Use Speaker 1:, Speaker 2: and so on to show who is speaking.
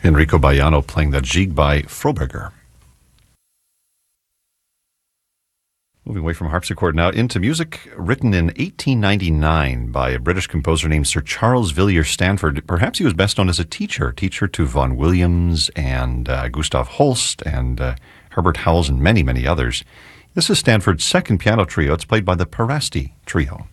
Speaker 1: Enrico Baiano playing the Gigue by Froberger. Moving away from harpsichord now into music written in 1899 by a British composer named Sir Charles Villiers Stanford. Perhaps he was best known as a teacher to Vaughan Williams and Gustav Holst and Herbert Howells and many, many others. This is Stanford's second piano trio. It's played by the Parasti Trio.